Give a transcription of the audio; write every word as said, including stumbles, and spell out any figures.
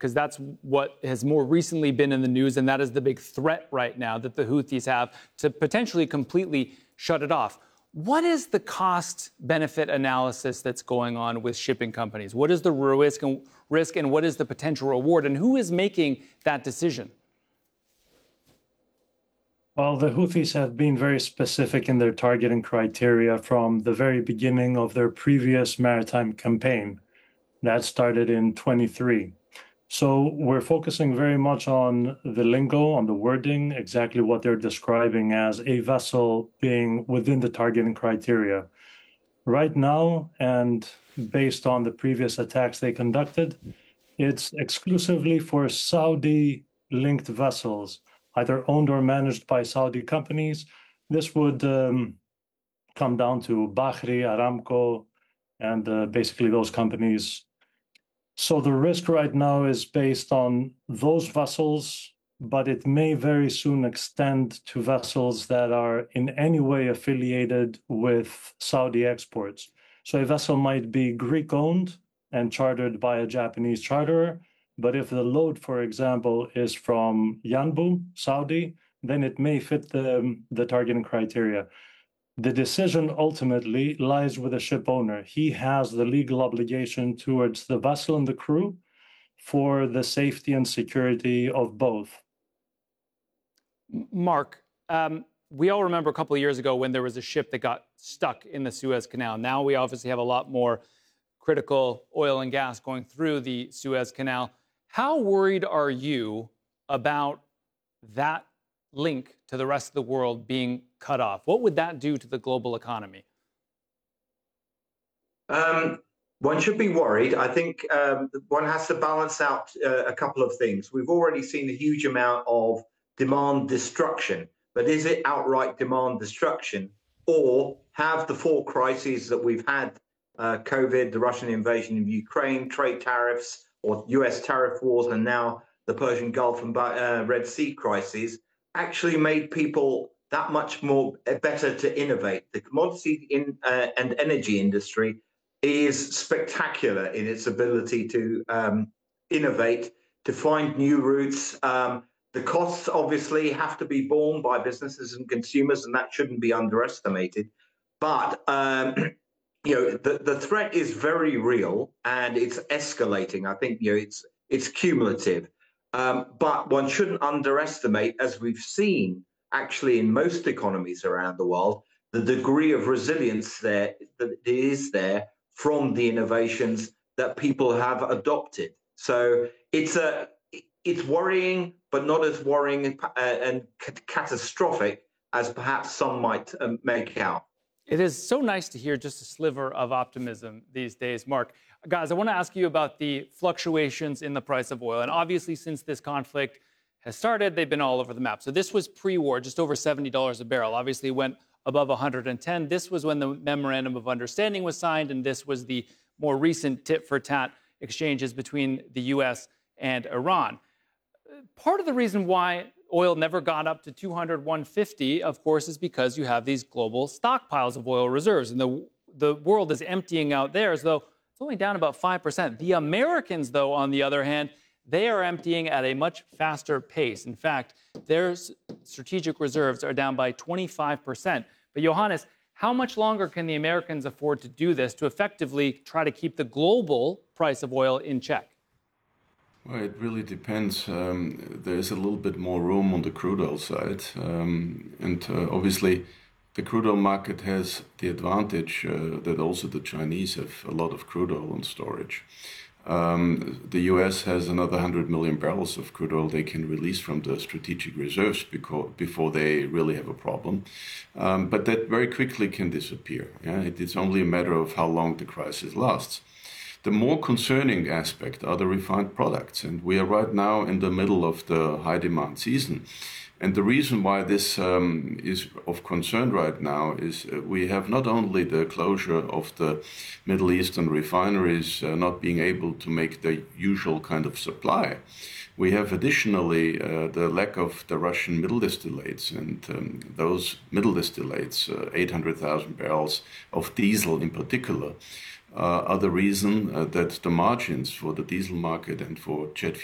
because that's what has more recently been in the news, and that is the big threat right now that the Houthis have to potentially completely shut it off. What is the cost-benefit analysis that's going on with shipping companies? What is the risk and, risk and what is the potential reward, and who is making that decision? Well, the Houthis have been very specific in their targeting criteria from the very beginning of their previous maritime campaign. That started in twenty-three. So we're focusing very much on the lingo, on the wording, exactly what they're describing as a vessel being within the targeting criteria. Right now, and based on the previous attacks they conducted, it's exclusively for Saudi-linked vessels, either owned or managed by Saudi companies. This would um, come down to Bahri, Aramco, and uh, basically those companies. So the risk right now is based on those vessels, but it may very soon extend to vessels that are in any way affiliated with Saudi exports. So a vessel might be Greek-owned and chartered by a Japanese charterer, but if the load, for example, is from Yanbu, Saudi, then it may fit the, the targeting criteria. The decision ultimately lies with the ship owner. He has the legal obligation towards the vessel and the crew for the safety and security of both. Mark, um, we all remember a couple of years ago when there was a ship that got stuck in the Suez Canal. Now we obviously have a lot more critical oil and gas going through the Suez Canal. How worried are you about that link to the rest of the world being cut off? What would that do to the global economy? Um, one should be worried. I think um, one has to balance out uh, a couple of things. We've already seen a huge amount of demand destruction, but is it outright demand destruction, or have the four crises that we've had, uh, COVID, the Russian invasion of Ukraine, trade tariffs, or U S tariff wars, and now the Persian Gulf and uh, Red Sea crises, actually made people that much more better to innovate? The commodity in, uh, and energy industry is spectacular in its ability to um, innovate, to find new routes. Um, the costs obviously have to be borne by businesses and consumers, and that shouldn't be underestimated. But um, you know, the, the threat is very real and it's escalating. I think you know it's it's cumulative. Um, but one shouldn't underestimate, as we've seen actually in most economies around the world, the degree of resilience there that is there from the innovations that people have adopted. So it's a it's worrying, but not as worrying uh, and c- catastrophic as perhaps some might um, make out. It is so nice to hear just a sliver of optimism these days, Mark. Guys, I want to ask you about the fluctuations in the price of oil. And obviously, since this conflict has started, they've been all over the map. So this was pre-war, just over seventy dollars a barrel. Obviously, it went above one hundred ten. This was when the Memorandum of Understanding was signed, and this was the more recent tit-for-tat exchanges between the U S and Iran. Part of the reason why oil never got up to two hundred, one fifty, of course, is because you have these global stockpiles of oil reserves. And the, the world is emptying out theirs, though it's only down about five percent. The Americans, though, on the other hand, they are emptying at a much faster pace. In fact, their strategic reserves are down by twenty-five percent. But Johannes, how much longer can the Americans afford to do this to effectively try to keep the global price of oil in check? Well, it really depends. Um, there's a little bit more room on the crude oil side. Um, and uh, obviously, the crude oil market has the advantage uh, that also the Chinese have a lot of crude oil on storage. Um, the U S has another one hundred million barrels of crude oil they can release from the strategic reserves because, before they really have a problem. Um, but that very quickly can disappear. Yeah? It is only a matter of how long the crisis lasts. The more concerning aspect are the refined products, and we are right now in the middle of the high demand season. And the reason why this um, is of concern right now is uh, we have not only the closure of the Middle Eastern refineries uh, not being able to make the usual kind of supply, we have additionally uh, the lack of the Russian middle distillates, and um, those middle distillates, uh, eight hundred thousand barrels of diesel in particular, uh, are the reason uh, that the margins for the diesel market and for jet fuel